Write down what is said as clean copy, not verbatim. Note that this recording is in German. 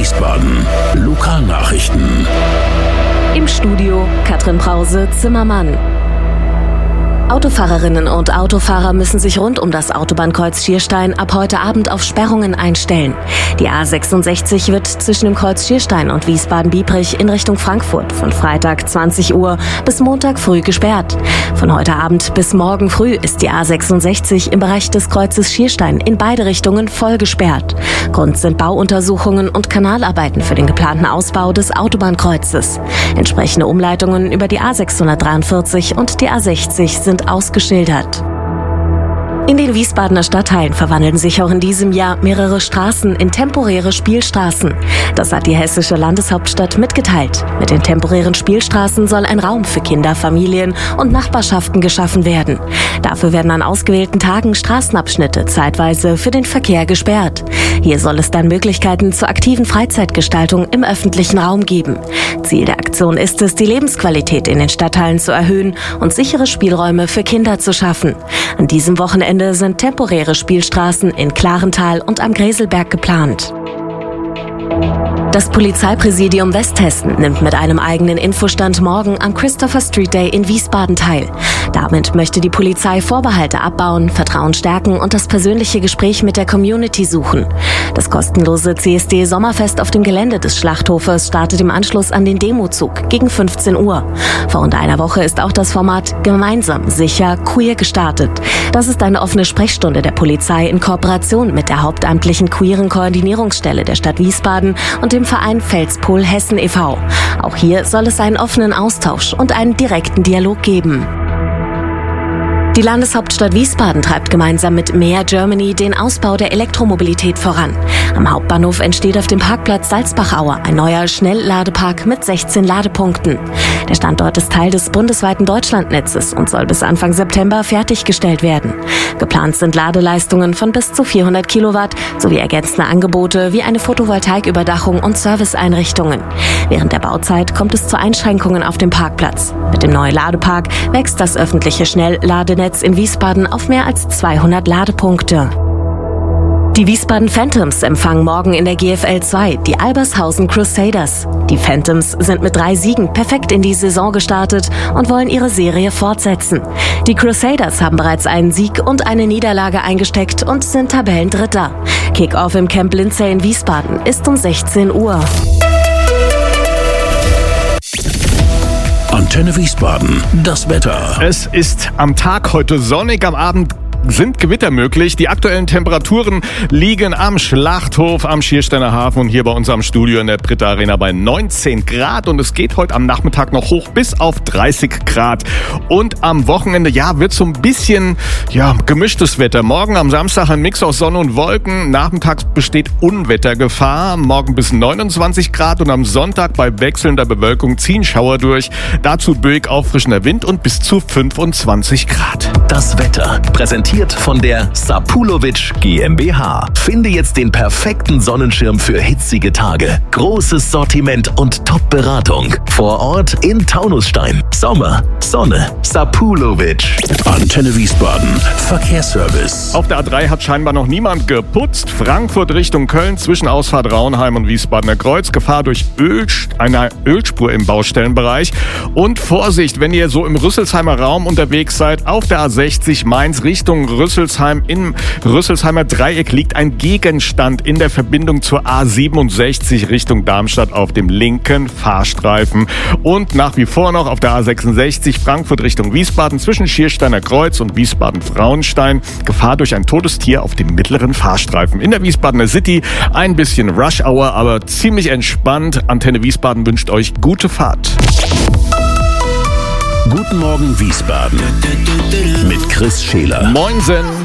Wiesbaden. Lokalnachrichten. Im Studio Katrin Brause-Zimmermann. Autofahrerinnen und Autofahrer müssen sich rund um das Autobahnkreuz Schierstein ab heute Abend auf Sperrungen einstellen. Die A66 wird zwischen dem Kreuz Schierstein und Wiesbaden-Biebrich in Richtung Frankfurt von Freitag 20 Uhr bis Montag früh gesperrt. Von heute Abend bis morgen früh ist die A66 im Bereich des Kreuzes Schierstein in beide Richtungen voll gesperrt. Grund sind Bauuntersuchungen und Kanalarbeiten für den geplanten Ausbau des Autobahnkreuzes. Entsprechende Umleitungen über die A643 und die A60 sind ausgeschildert. In den Wiesbadener Stadtteilen verwandeln sich auch in diesem Jahr mehrere Straßen in temporäre Spielstraßen. Das hat die hessische Landeshauptstadt mitgeteilt. Mit den temporären Spielstraßen soll ein Raum für Kinder, Familien und Nachbarschaften geschaffen werden. Dafür werden an ausgewählten Tagen Straßenabschnitte zeitweise für den Verkehr gesperrt. Hier soll es dann Möglichkeiten zur aktiven Freizeitgestaltung im öffentlichen Raum geben. Ziel der Aktion ist es, die Lebensqualität in den Stadtteilen zu erhöhen und sichere Spielräume für Kinder zu schaffen. An diesem Wochenende sind temporäre Spielstraßen in Klarental und am Gräselberg geplant. Das Polizeipräsidium Westhessen nimmt mit einem eigenen Infostand morgen am Christopher Street Day in Wiesbaden teil. Damit möchte die Polizei Vorbehalte abbauen, Vertrauen stärken und das persönliche Gespräch mit der Community suchen. Das kostenlose CSD-Sommerfest auf dem Gelände des Schlachthofes startet im Anschluss an den Demozug gegen 15 Uhr. Vor rund einer Woche ist auch das Format Gemeinsam, sicher, queer gestartet. Das ist eine offene Sprechstunde der Polizei in Kooperation mit der hauptamtlichen queeren Koordinierungsstelle der Stadt Wiesbaden und dem Verein Felspol Hessen e.V. Auch hier soll es einen offenen Austausch und einen direkten Dialog geben. Die Landeshauptstadt Wiesbaden treibt gemeinsam mit Mehr Germany den Ausbau der Elektromobilität voran. Am Hauptbahnhof entsteht auf dem Parkplatz Salzbachauer ein neuer Schnellladepark mit 16 Ladepunkten. Der Standort ist Teil des bundesweiten Deutschlandnetzes und soll bis Anfang September fertiggestellt werden. Geplant sind Ladeleistungen von bis zu 400 Kilowatt sowie ergänzende Angebote wie eine Photovoltaiküberdachung und Serviceeinrichtungen. Während der Bauzeit kommt es zu Einschränkungen auf dem Parkplatz. Mit dem neuen Ladepark wächst das öffentliche Schnellladenetz in Wiesbaden auf mehr als 200 Ladepunkte. Die Wiesbaden Phantoms empfangen morgen in der GFL 2 die Albershausen Crusaders. Die Phantoms sind mit 3 Siegen perfekt in die Saison gestartet und wollen ihre Serie fortsetzen. Die Crusaders haben bereits einen Sieg und eine Niederlage eingesteckt und sind Tabellendritter. Kick-Off im Camp Lindsay in Wiesbaden ist um 16 Uhr. Antenne Wiesbaden, das Wetter. Es ist am Tag heute sonnig, am Abend sind Gewitter möglich. Die aktuellen Temperaturen liegen am Schlachthof, am Schiersteiner Hafen und hier bei uns am Studio in der Britta Arena bei 19 Grad. Und es geht heute am Nachmittag noch hoch bis auf 30 Grad. Und am Wochenende, wird so ein bisschen, gemischtes Wetter. Morgen am Samstag ein Mix aus Sonne und Wolken. Nachmittags besteht Unwettergefahr. Morgen bis 29 Grad und am Sonntag bei wechselnder Bewölkung ziehen Schauer durch. Dazu böig auffrischender Wind und bis zu 25 Grad. Das Wetter präsentiert von der Sapulovic GmbH. Finde jetzt den perfekten Sonnenschirm für hitzige Tage. Großes Sortiment und Top-Beratung. Vor Ort in Taunusstein. Sommer, Sonne, Sapulovic. Antenne Wiesbaden, Verkehrsservice. Auf der A3 hat scheinbar noch niemand geputzt. Frankfurt Richtung Köln zwischen Ausfahrt Raunheim und Wiesbadener Kreuz. Gefahr durch einer Ölspur im Baustellenbereich. Und Vorsicht, wenn ihr so im Rüsselsheimer Raum unterwegs seid, auf der A60 Mainz Richtung Rüsselsheim. Im Rüsselsheimer Dreieck liegt ein Gegenstand in der Verbindung zur A67 Richtung Darmstadt auf dem linken Fahrstreifen. Und nach wie vor noch auf der A66 Frankfurt Richtung Wiesbaden zwischen Schiersteiner Kreuz und Wiesbaden-Frauenstein. Gefahr durch ein totes Tier auf dem mittleren Fahrstreifen. In der Wiesbadener City ein bisschen Rush Hour, aber ziemlich entspannt. Antenne Wiesbaden wünscht euch gute Fahrt. Guten Morgen Wiesbaden mit Chris Scheler. Moinsen.